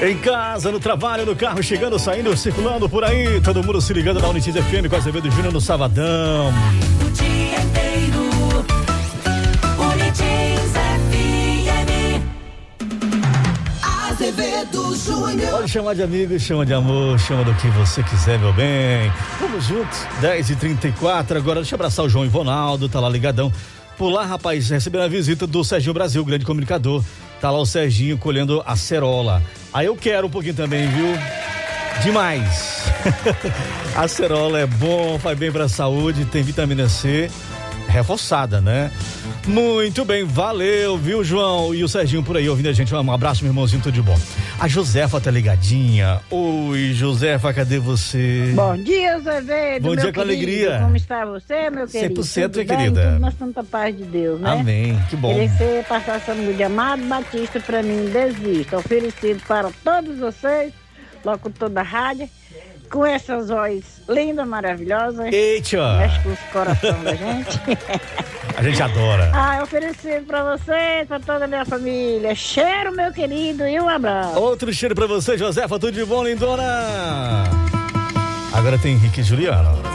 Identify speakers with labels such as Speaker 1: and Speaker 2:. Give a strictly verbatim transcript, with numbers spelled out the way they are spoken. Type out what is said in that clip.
Speaker 1: Em casa, no trabalho, no carro, chegando, saindo, circulando por aí, todo mundo se ligando na Unitiz F M com Azevedo Júnior no Sabadão.
Speaker 2: O dia inteiro, Unitiz F M. Azevedo Júnior.
Speaker 1: Pode chamar de amigo, chama de amor, chama do que você quiser, meu bem. Vamos juntos, dez e trinta e quatro. Agora deixa eu abraçar o João Ivonaldo, tá lá ligadão. Por lá, rapaz, recebendo a visita do Serginho Brasil, grande comunicador. Tá lá o Serginho colhendo acerola. Aí eu quero um pouquinho também, viu? Demais. A acerola é bom, faz bem pra saúde, tem vitamina C reforçada, né? Muito bem, valeu, viu, João? E o Serginho por aí ouvindo a gente. Um abraço, meu irmãozinho, tudo de bom. A Josefa tá ligadinha. Oi, Josefa, cadê você?
Speaker 3: Bom dia, Azevedo.
Speaker 1: Bom dia,
Speaker 3: meu
Speaker 1: com
Speaker 3: querido.
Speaker 1: alegria.
Speaker 3: Como está você, meu querido?
Speaker 1: cem por cento,
Speaker 3: Tudo
Speaker 1: minha
Speaker 3: bem?
Speaker 1: querida.
Speaker 3: Tudo na santa paz de Deus, né?
Speaker 1: Amém, que bom.
Speaker 3: Queria que você passasse a música de Amado Batista pra mim, Desista. Oferecido para todos vocês, locutor da rádio, com essas vozes lindas, maravilhosas.
Speaker 1: Eita!
Speaker 3: Mexe com os corações da gente.
Speaker 1: A gente adora.
Speaker 3: Ah, oferecido pra vocês, pra toda a minha família. Cheiro, meu querido, e um abraço.
Speaker 1: Outro cheiro pra você, Josefa, tudo de bom, lindona? Agora tem Henrique e Juliano.